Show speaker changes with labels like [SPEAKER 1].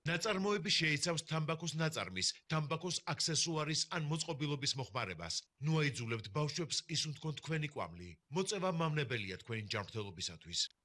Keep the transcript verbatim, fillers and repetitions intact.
[SPEAKER 1] ნაწარმოები შეიცავს თამბაქოს ნაწარმის, თამბაქოს აქსესუარის ან მოწყობილობის მოხმარებას. ნუ აიძულებთ ბავშვებს ისუნთქონ თქვენი კვამლი. მოწევა მავნებელია თქვენი ჯანმრთელობისათვის.